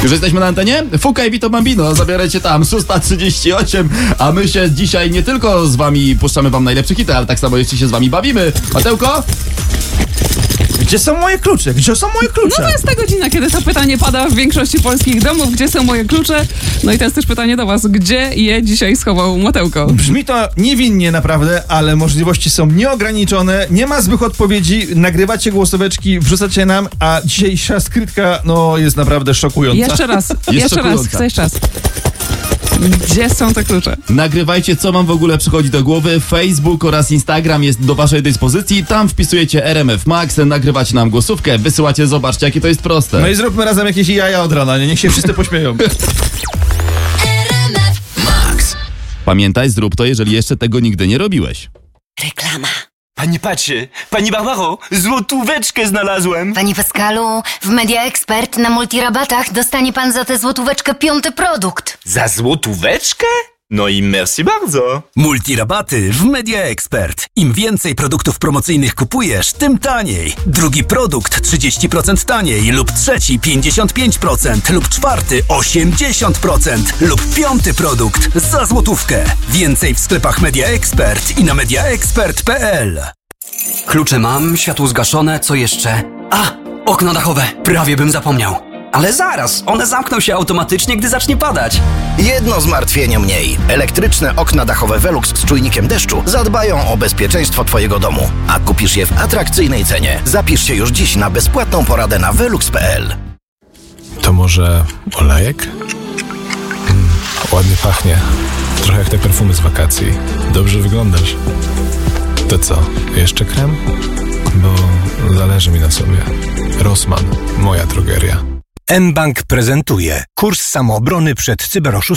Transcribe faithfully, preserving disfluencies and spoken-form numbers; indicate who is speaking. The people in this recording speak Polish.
Speaker 1: Już jesteśmy na antenie? Fukaj Vito Bambino, zabieraj cię tam, szósta trzydzieści osiem, a my się dzisiaj nie tylko z wami puszczamy wam najlepsze hity, ale tak samo jeszcze się z wami bawimy. Matełko?
Speaker 2: Gdzie są moje klucze? Gdzie są moje klucze?
Speaker 3: No to jest ta godzina, kiedy to pytanie pada w większości polskich domów. Gdzie są moje klucze? No i to jest też pytanie do was. Gdzie je dzisiaj schował Matełko?
Speaker 2: Brzmi to niewinnie naprawdę, ale możliwości są nieograniczone. Nie ma złych odpowiedzi. Nagrywacie głosóweczki, wrzucacie nam, a dzisiejsza skrytka no jest naprawdę szokująca.
Speaker 3: Jeszcze raz, jeszcze raz, chcę jeszcze raz. Gdzie są te klucze?
Speaker 1: Nagrywajcie, co wam w ogóle przychodzi do głowy. Facebook oraz Instagram jest do waszej dyspozycji. Tam wpisujecie R M F Max, nagrywacie nam głosówkę, wysyłacie, zobaczcie, jakie to jest proste.
Speaker 2: No i zróbmy razem jakieś jaja od rana, nie? Niech się wszyscy pośmieją.
Speaker 1: Max. Pamiętaj, zrób to, jeżeli jeszcze tego nigdy nie robiłeś.
Speaker 4: Reklama.
Speaker 5: Pani patrzy, pani Barbaro, złotóweczkę znalazłem.
Speaker 4: Panie Pascalu, w Media Expert na multirabatach dostanie pan za tę złotóweczkę piąty produkt.
Speaker 5: Za złotóweczkę? No i merci bardzo.
Speaker 6: Multirabaty w Media Expert. Im więcej produktów promocyjnych kupujesz, tym taniej. Drugi produkt trzydzieści procent taniej lub trzeci pięćdziesiąt pięć procent lub czwarty osiemdziesiąt procent lub piąty produkt za złotówkę. Więcej w sklepach Media Expert i na media expert kropka p l.
Speaker 7: Klucze mam, światło zgaszone, co jeszcze? A, okno dachowe, prawie bym zapomniał. Ale zaraz, one zamkną się automatycznie, gdy zacznie padać.
Speaker 8: Jedno zmartwienie mniej. Elektryczne okna dachowe Velux z czujnikiem deszczu zadbają o bezpieczeństwo twojego domu. A kupisz je w atrakcyjnej cenie. Zapisz się już dziś na bezpłatną poradę na velux kropka p l.
Speaker 9: To może olejek? Mm, ładnie pachnie. Trochę jak te perfumy z wakacji. Dobrze wyglądasz. To co, jeszcze krem? Bo zależy mi na sobie. Rossmann, moja drogeria.
Speaker 10: mBank prezentuje kurs samoobrony przed cyberoszustwem.